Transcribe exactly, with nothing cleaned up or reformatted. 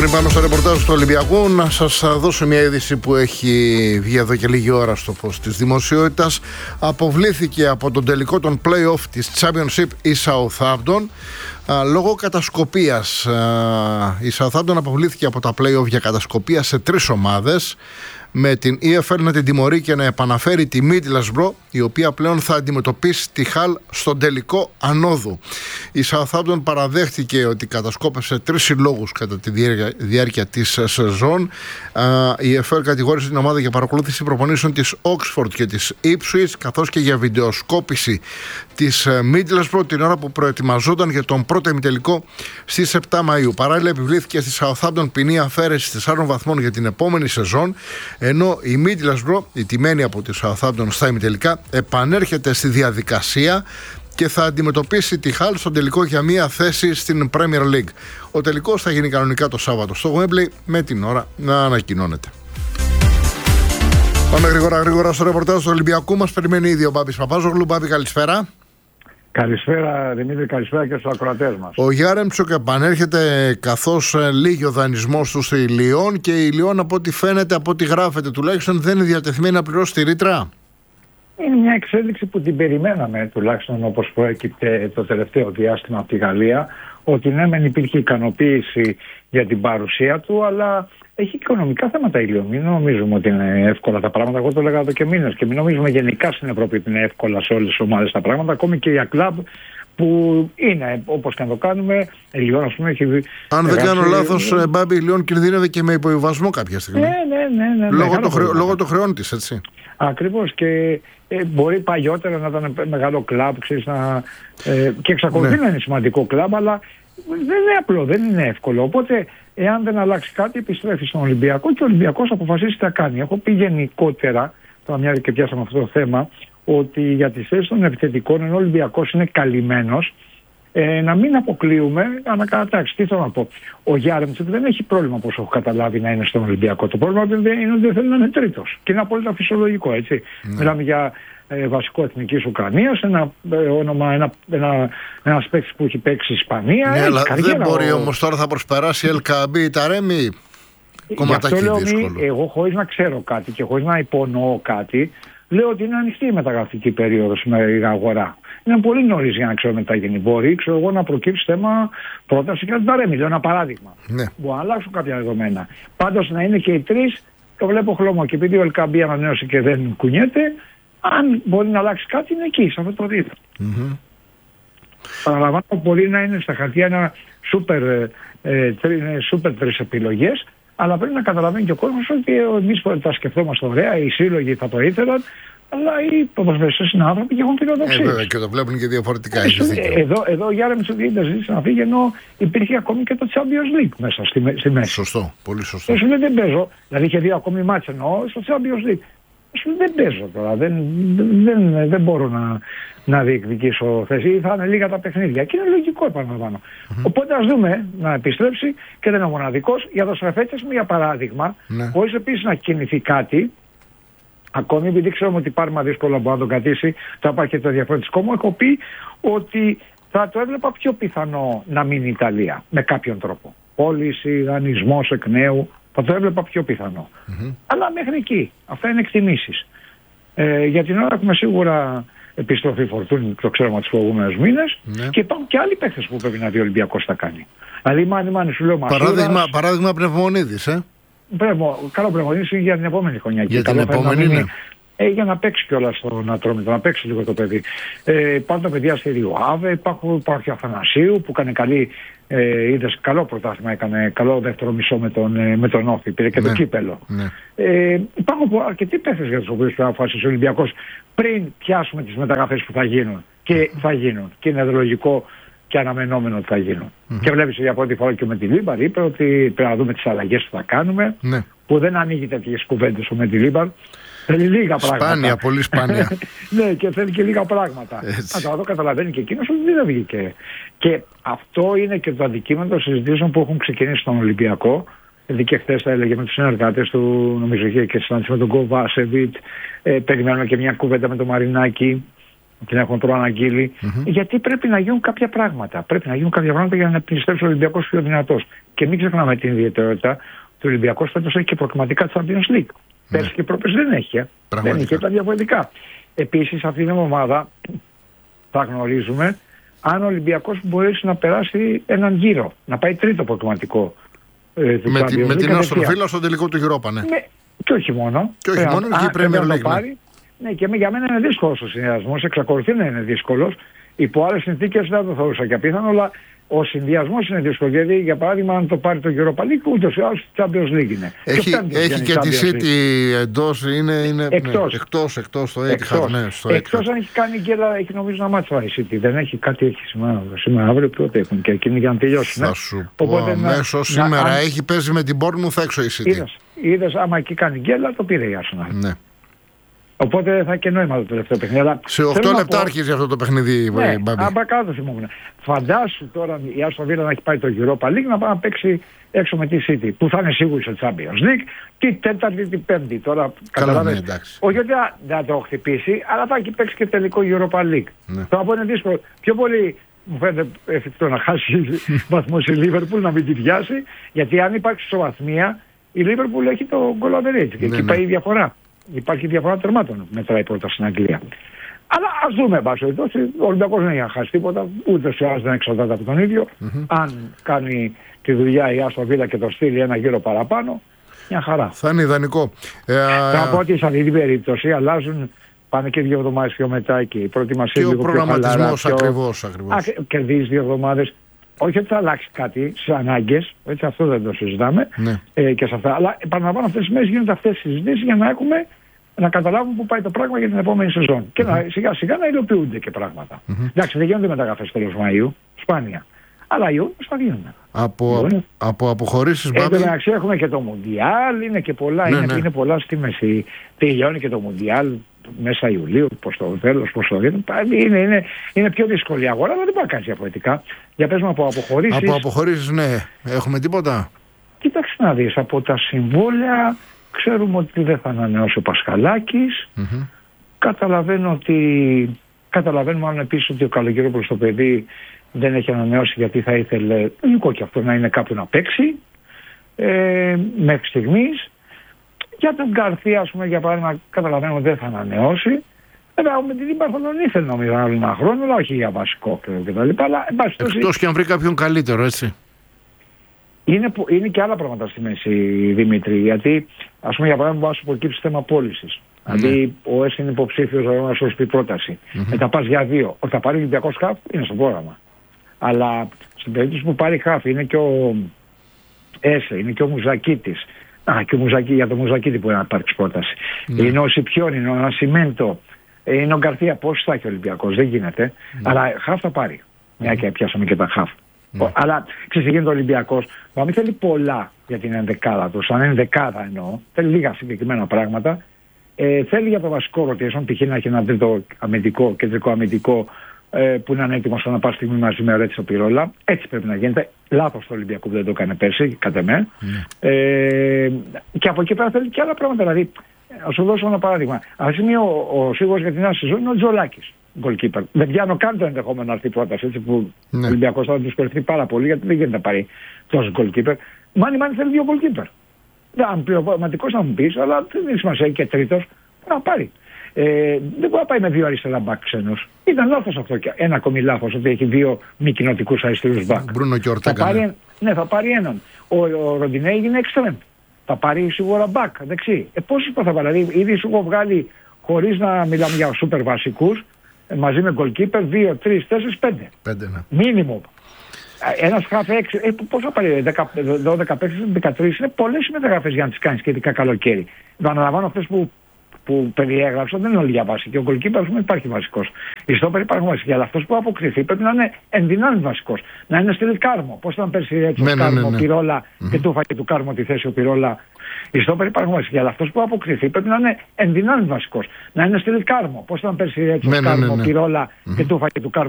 Πριν πάμε στο ρεπορτάζ του Ολυμπιακού, να σας δώσω μια είδηση που έχει βγει εδώ και λίγη ώρα στο φως της δημοσιότητας. Αποβλήθηκε από τον τελικό των play-off της Championship η Southampton λόγω κατασκοπίας. Η Southampton αποβλήθηκε από τα play-off για κατασκοπία σε τρεις ομάδες, με την ι εφ ελ να την τιμωρεί και να επαναφέρει τη Middlesbrough, η οποία πλέον θα αντιμετωπίσει τη Hull στον τελικό ανόδου. Η Southampton παραδέχτηκε ότι κατασκόπευσε τρεις συλλόγους κατά τη διάρκεια, διάρκεια της σεζόν. Η ι εφ ελ κατηγόρησε την ομάδα για παρακολούθηση προπονήσεων της Oxford και της Ipswich, καθώς και για βιντεοσκόπηση της Middlesbrough την ώρα που προετοιμαζόταν για τον πρώτο ημιτελικό στις επτά Μαΐου. Παράλληλα, επιβλήθηκε στη Southampton ποινή αφαίρεση τεσσάρων βαθμών για την επόμενη σεζόν, ενώ η Middlesbrough, η τιμένη από τη Southampton στα ημιτελικά, επανέρχεται στη διαδικασία και θα αντιμετωπίσει τη Hull στον τελικό για μία θέση στην Premier League. Ο τελικός θα γίνει κανονικά το Σάββατο στο Wembley, με την ώρα να ανακοινώνεται. Πάμε γρήγορα γρήγορα στο ρεπορτάζ του Ολυμπιακού. Μας περιμένει ήδη ο Μπάμπης Παπάζογλου. Μπάμπη, καλησπέρα. Καλησπέρα Δημήτρη, καλησπέρα και στους ακροατές μας. Ο Γιάρεμτσοκ επανέρχεται, καθώς λύγει ο δανεισμός του στη Λιόν, και η Λιόν, από ό,τι φαίνεται, από ό,τι γράφεται τουλάχιστον, δεν είναι διατεθειμένη να πληρώσει τη ρήτρα. Είναι μια εξέλιξη που την περιμέναμε, τουλάχιστον όπως προέκυπτε το τελευταίο διάστημα από τη Γαλλία, ότι ναι μεν υπήρχε ικανοποίηση για την παρουσία του, αλλά έχει οικονομικά θέματα η Λιόν. Μην νομίζουμε ότι είναι εύκολα τα πράγματα. Εγώ το έλεγα εδώ και μήνες, και μην νομίζουμε γενικά στην Ευρώπη ότι είναι εύκολα σε όλες τις ομάδες τα πράγματα. Ακόμη και για κλαμπ που είναι, όπως και να το κάνουμε, η Λιόν, ας πούμε, έχει. Αν δεν κάνω λάθος, Μπάμπη, η Λιόν κινδύνευε και με υποβιβασμό κάποια στιγμή. Ναι, ναι, ναι, ναι, λόγω, το χρεω, λόγω των χρεών της, έτσι. Ακριβώς. Και ε, μπορεί παλιότερα να ήταν μεγάλο κλαμπ, ξέρεις, να, ε, και εξακολουθεί ναι. να είναι σημαντικό κλαμπ, αλλά δεν είναι απλό, δεν είναι εύκολο. Οπότε, εάν δεν αλλάξει κάτι, επιστρέφει στον Ολυμπιακό και ο Ολυμπιακός αποφασίσει τι θα κάνει. Έχω πει γενικότερα, τώρα μια και πιάσαμε αυτό το θέμα, ότι για τις θέσεις των επιθετικών, ενώ ο Ολυμπιακός είναι καλυμμένος, ε, να μην αποκλείουμε ανακατατάξεις. Τι θέλω να πω. Ο Γιάρεμτσοκ δεν έχει πρόβλημα, όπως έχω καταλάβει, να είναι στον Ολυμπιακό. Το πρόβλημα είναι ότι δεν θέλει να είναι τρίτος. Και είναι απόλυτα φυσιολογικό, έτσι. Ναι. Μιλάμε για ε, βασικό εθνικής Ουκρανίας, ένα ε, όνομα, ένα, ένα, ένας παίκτης που έχει παίξει Ισπανία. Ναι, αλλά δεν μπορεί ο... όμως τώρα θα προσπεράσει Ελ Καμπή ή Ταρέμι. Κομματάκι δύσκολο. Εγώ, χωρίς να ξέρω κάτι και χωρίς να υπονοώ κάτι, λέω ότι είναι ανοιχτή η μεταγραφική περίοδος στην αγορά. Είναι πολύ νωρίς για να ξέρω μετά γίνει. Μπορεί, ξέρω εγώ, να προκύψει θέμα πρόταση για την Ταρέμι. Λέω ένα παράδειγμα. Ναι. Μπορεί να αλλάξουν κάποια δεδομένα. Πάντως να είναι και οι τρεις, το βλέπω χλωμό. Και επειδή ο Ελκαμπή ανανέωσε και δεν κουνιέται, αν μπορεί να αλλάξει κάτι, είναι εκεί, σε αυτό το δίδυμο. Mm-hmm. Παραλαμβάνω, μπορεί να είναι στα χαρτιά ένα σούπερ, ε, σούπερ τρεις επιλογές. Αλλά πρέπει να καταλαβαίνει και ο κόσμος ότι εμείς τα σκεφτόμαστε ωραία, οι σύλλογοι θα το ήθελαν, αλλά οι ποδοσφαιριστές είναι άνθρωποι και έχουν φιλοδοξίες. Ε, βέβαια, και το βλέπουν και διαφορετικά. Ε, εδώ, εδώ ο Γιάρεμτσοκ ζήτησε να φύγει, ενώ υπήρχε ακόμη και το Champions League μέσα στη, στη μέση. Σωστό, πολύ σωστό. Σου λέει δεν παίζω, δηλαδή είχε δύο ακόμη μάτς εννοώ στο Champions League. Σου λέει δεν παίζω τώρα, δεν, δεν, δεν μπορώ να, να διεκδικήσω θέση, θα είναι λίγα τα παιχνίδια. Και είναι λογικό, επαναλαμβάνω. Mm-hmm. Οπότε ας δούμε να επιστρέψει, και δεν είναι μοναδικός. Για το Στραφέτσες μου, για παράδειγμα, ναι. χωρίς επίσης να κινηθεί κάτι, ακόμη επειδή ξέρουμε ότι πάρει δύσκολα μπορεί να τον κρατήσει, θα υπάρχει και το διαφορετικό μου, έχω πει ότι θα το έβλεπα πιο πιθανό να μείνει η Ιταλία με κάποιον τρόπο. Πώληση, δανεισμός εκ νέου, θα το έβλεπα πιο πιθανό. Mm-hmm. Αλλά μέχρι εκεί, αυτά είναι εκτιμήσεις. Ε, για την ώρα έχουμε σίγουρα επιστροφή Φορτούνη, το ξέρουμε τους προηγούμενους μήνες, ναι. και υπάρχουν και άλλοι παίκτες που πρέπει να δει ο Ολυμπιακός θα κάνει. Δηλαδή, μάνι, μάνι, σου λέω Μασούρας. Παράδειγμα, παράδειγμα Πνευμονίδης, ε. Πρέμω, καλό Πνευμονίδης είναι για την επόμενη χρονιά. Για την επόμενη, ναι. Ε, για να παίξει κιόλας στον Ατρόμητο, να παίξει λίγο το παιδί. Ε, υπάρχουν τα παιδιά στη Ριουάβε, υπάρχει ο Αθανασίου που έκανε καλή, ε, είδες, καλό πρωτάθλημα, έκανε καλό δεύτερο μισό με τον, ε, με τον Όφη, πήρε και ναι, το κύπελο. Ναι. Ε, υπάρχουν αρκετοί παίκτες για τους οποίους πρέπει να αποφασίσει ο Ολυμπιακός πριν πιάσουμε τις μεταγραφές που θα γίνουν. Και θα γίνουν. Και είναι λογικό και αναμενόμενο ότι θα γίνουν. Mm-hmm. Και βλέπεις για πρώτη φορά και με τη Λίμπαρ είπε ότι πρέπει να δούμε τις αλλαγές που θα κάνουμε. Ναι. Που δεν ανοίγει τέτοιες κουβέντες με τη Λίμπαρ. Θέλει λίγα πράγματα. Σπάνια, πολύ σπάνια. Ναι, και θέλει και λίγα πράγματα. Αλλά το καταλαβαίνει και εκείνος ότι δεν βγήκε. Και αυτό είναι και το αντικείμενο των συζητήσεων που έχουν ξεκινήσει στον Ολυμπιακό. Δηλαδή και χθες τα έλεγε με τους συνεργάτες του, νομίζω είχε και συνάντηση με τον Κοβάσεβιτ. Ε, περιμένουμε και μια κουβέντα με τον Μαρινάκη. την έχουν προαναγγείλει, mm-hmm. γιατί πρέπει να γίνουν κάποια πράγματα. Πρέπει να γίνουν κάποια πράγματα για να επιστρέψει ο Ολυμπιακός πιο δυνατός. Και μην ξεχνάμε την ιδιαιτερότητα του Ολυμπιακού φέτος έχει και προκριματικά της Champions League. Mm. Πέρσι και πρόπες δεν έχει. Ε. Δεν είχε τα διαφορετικά. Επίσης, αυτή την ομάδα θα γνωρίζουμε αν ο Ολυμπιακός μπορέσει να περάσει έναν γύρο, να πάει τρίτο προκριματικό. Ε, του με, τη, με την Άστον Βίλα στο τελικό του Europa, ναι. Με, και όχι μόνο. Και όχι μόνο, και η Premier League. Ναι. ναι, και για μένα είναι δύσκολος ο συνδυασμός, εξακολουθεί να είναι δύσκολος. Υπό άλλες συνθήκες δεν το θεωρούσα και απίθανο, αλλά ο συνδυασμός είναι δύσκολο. Γιατί για παράδειγμα, αν το πάρει το Europa League, ούτως ή άλλως η Champions League είναι. Έχει και, έχει και τη City εντός, είναι, είναι εκτός. Ναι, εκτός, εκτός, το Etihad. Ναι, εκτός αν έχει κάνει και έχει νομίζω να μάτσα η City. Δεν έχει κάτι, έχει σήμερα, σήμερα αύριο, πότε έχουν και εκείνοι για να τελειώσουν. Θα σου πω αμέσως σήμερα να, έχει παίζει με την Bournemouth έξω η City. Είδες, είδες άμα εκεί κάνει γκέλα, το πήρε η Arsenal. Ναι. Οπότε θα έχει και νόημα το τελευταίο παιχνίδι. Σε οκτώ λεπτά αρχίζει αυτό το παιχνίδι, ναι, Μπάμπη. Αν κάτω θυμόμουν. Φαντάσου τώρα η Aston Villa να έχει πάει το Europa League να πάει να παίξει έξω με τη City, που θα είναι σίγουρη στο Champions League, τη Τέταρτη, τη Πέμπτη. Τώρα καταλαβαίνετε. Ναι, όχι ότι δεν θα το χτυπήσει, αλλά θα έχει παίξει και τελικό Europa League. Ναι. Τώρα που είναι δύσκολο. Πιο πολύ μου φαίνεται εφικτό να χάσει βαθμούς η Liverpool, να μην τη βιάσει, γιατί αν υπάρξει ισοβαθμία, η Liverpool έχει το goal average και εκεί πάει η διαφορά. Υπάρχει διαφορά τερμάτων, μετράει πρώτα στην Αγγλία. Αλλά ας δούμε, βάσο εδώ, ο Ολυμπιακός δεν έχει χάσει τίποτα, ούτε σε άλλους δεν εξαρτάται από τον ίδιο. Mm-hmm. Αν κάνει τη δουλειά η Άστον Βίλα και το στείλει ένα γύρο παραπάνω, μια χαρά. Θα είναι ιδανικό. Ε, θα πω ότι σε αυτή την περίπτωση αλλάζουν, πάνε και δύο εβδομάδες πιο μετά και η προετοιμασία λίγο πιο χαλαρά. Και ο προγραμματισμός ακριβώς. ακριβώς. Κερδίζει δύο εβδομάδες. Όχι ότι θα αλλάξει κάτι στις ανάγκες, έτσι αυτό δεν το συζητάμε, ναι. ε, και σε αυτά. Αλλά επαναλαμβάνω, αυτές τις μέρες γίνονται αυτές τις συζητήσεις για να έχουμε, να καταλάβουμε πού πάει το πράγμα για την επόμενη σεζόν. Και mm-hmm. να, σιγά σιγά να υλοποιούνται και πράγματα. Mm-hmm. Εντάξει, δεν γίνονται μεταγραφές τέλος Μαΐου, σπάνια. Αλλά Ιούνιος θα γίνουν. Από, από αποχωρήσεις, Μπάμπη. Εν τω έχουμε και το Μουντιάλ, είναι και πολλά, ναι, είναι, ναι. είναι πολλά στη μέση. Τελειώνει και το Μουντιάλ μέσα Ιουλίου, προς το τέλος, προς το τέλος. Είναι, είναι, είναι πιο δύσκολη η αγορά, αλλά δεν μπορεί να κάνει διαφορετικά. Για πες μου από αποχωρήσεις. Από αποχωρήσεις, ναι. Έχουμε τίποτα. Κοίταξε να δεις, από τα συμβόλαια ξέρουμε ότι δεν θα ανανεώσει ο Πασχαλάκης. Mm-hmm. Καταλαβαίνω ότι, καταλαβαίνουμε αν επίσης ότι ο Καλογερόπουλος το παιδί δεν έχει ανανεώσει γιατί θα ήθελε λογικό και αυτό να είναι κάπου να παίξει ε, μέχρι στιγμής. Για τον Γκαρθία, ας πούμε, για παράδειγμα, καταλαβαίνω ότι δεν θα ανανεώσει. Βέβαια, με την Παρθενών ήθελε νομίζω να άλλο ένα χρόνο, αλλά όχι για βασικό κτλ. Εκτός και αν βρει κάποιον καλύτερο, έτσι. Είναι, είναι και άλλα πράγματα στη μέση, Δημήτρη. Γιατί, ας πούμε, για παράδειγμα, μπορεί να σου προκύψει θέμα πώλησης. Mm-hmm. Δηλαδή, ο ΕΣ είναι υποψήφιος να σου πει πρόταση. Mm-hmm. Μετά πας για δύο. Όταν πάρει ο Ολυμπιακός χαφ, είναι στο πρόγραμμα. Αλλά στην περίπτωση που πάρει χαφ, είναι και ο ΕΣΕ, είναι και ο Μουζακίτης. Α, και ο Μουζακί, για το Μουζακίτη που είναι να υπάρξει πρόταση. Mm. Είναι ο Σιπιόν, είναι ο Νασιμέντο, είναι ο Γκαρθία. Πόσους θα έχει ο Ολυμπιακός, δεν γίνεται. Mm. Αλλά χαφ θα πάρει. Mm. Μια και πιάσαμε και τα χαφ. Mm. Αλλά ξέρεις, γίνεται ο Ολυμπιακός, μα μην θέλει πολλά για την ενδεκάδα του. Αν είναι ενδεκάδα εννοώ, θέλει λίγα συγκεκριμένα πράγματα. Ε, θέλει για το βασικό ρωτήσεων, π.χ. να έχει ένα τρίτο αμυντικό, κεντρικό αμυντικό, ε, που είναι έτοιμο να πάρει στιγμή μαζί με Ρέτσο Πυρόλα. Έτσι πρέπει να γίνεται. Λάθος το Ολυμπιακό που δεν το έκανε πέρσι, κατ' εμέ. Mm. Ε, και από εκεί πέρα θέλει και άλλα πράγματα. Δηλαδή, α σου δώσω ένα παράδειγμα. Αυτή τη στιγμή ο, ο σίγουρος για την νέα σεζόν είναι ο Τζολάκης, goalkeeper. Δεν πιάνω καν το ενδεχόμενο να έρθει η πρόταση, έτσι που mm. ο Ολυμπιακός θα δυσκολευτεί πάρα πολύ, γιατί δεν γίνεται να πάρει τόσο goalkeeper. Μάνι μάνι θέλει δύο goalkeeper. Αν πληρωματικός να μου πεις, αλλά δεν έχει σημασία και τρίτος να πάρει. Ε, δεν μπορεί να πάει με δύο αριστερά μπακ ξένους. Ήταν λάθος αυτό. Ένα ακόμη λάθος ότι έχει δύο μη κοινοτικούς αριστερούς μπακ. Θα πάρει, ναι, θα πάρει έναν. Ο, ο Ροντινέ έγινε εξτρέμ. Θα πάρει σίγουρα μπακ δεξί. Ε, πόσους θα πάρει. Δηλαδή, ήδη σου έχω βγάλει, χωρίς να μιλάμε για σούπερ βασικούς, μαζί με goalkeeper, δύο, τρία, τέσσερα, πέντε. πέντε ναι. Μίνιμουμ. Ένας χαφ έξι, ε, πώς θα πάρει, δώδεκα, δεκατρείς, είναι πολλές μεταγραφές για να τις κάνεις και ειδικά καλοκαίρι. Το αναλαμβάνω αυτές που, που περιέγραψα, δεν είναι όλοι για βάση. Και ο goalkeeper, ας πούμε, υπάρχει βασικός. Οι στόπερ υπάρχουν βασικοί, αλλά αυτός που αποκριθεί πρέπει να είναι ενδυνάμει βασικός. Να είναι στυλ Κάρμο. Πώς ήταν πέρσι έτσι ο Κάρμο, ναι, ναι. Πυρόλα mm-hmm. και του έφαγε του Κάρμο τη θέση ο Πυρόλα. Οι στόπερ υπάρχουν βασικοί, αλλά αυτός που αποκριθεί πρέπει να είναι ενδυνάμει βασικός. Να είναι στυλ Κάρμο. Πώς ήταν πέρσι έτσι ο Κάρμο, Πυρόλα και του έφαγε του Κάρμο.